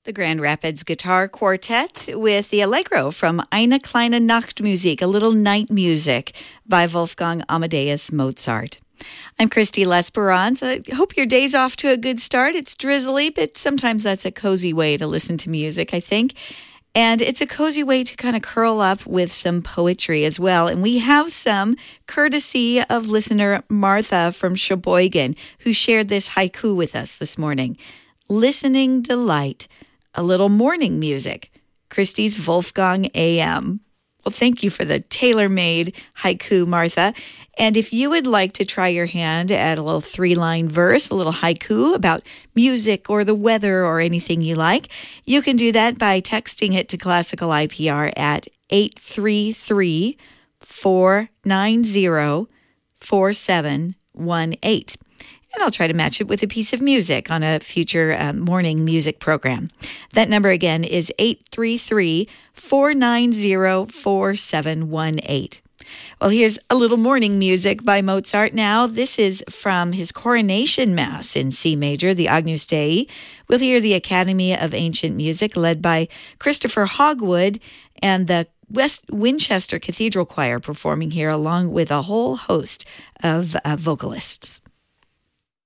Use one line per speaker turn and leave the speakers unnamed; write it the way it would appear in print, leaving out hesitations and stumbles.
The Grand Rapids Guitar Quartet with the Allegro from Eine kleine Nachtmusik, a little night music by Wolfgang Amadeus Mozart. I'm Christy Lesperance. I hope your day's off to a good start. It's drizzly, but sometimes that's a cozy way to listen to music, I think. And it's a cozy way to kind of curl up with some poetry as well. And we have some courtesy of listener Martha from Sheboygan, who shared this haiku with us this morning. Listening delight. A little morning music, Christie's Wolfgang AM. Well, thank you for the tailor-made haiku, Martha. And if you would like to try your hand at a little 3-line verse, a little haiku about music or the weather or anything you like, you can do that by texting it to Classical IPR at 833-490-4718. And I'll try to match it with a piece of music on a future morning music program. That number again is 833-490-4718. Well, here's a little morning music by Mozart now. This is from his Coronation Mass in C major, the Agnus Dei. We'll hear the Academy of Ancient Music led by Christopher Hogwood and the West Winchester Cathedral Choir performing here along with a whole host of vocalists.